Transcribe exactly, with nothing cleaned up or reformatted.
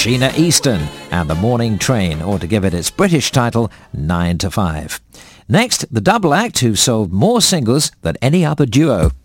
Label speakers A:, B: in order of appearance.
A: Sheena Easton and The Morning Train, or to give it its British title, nine to five. Next, the double act who sold more singles than any other duo.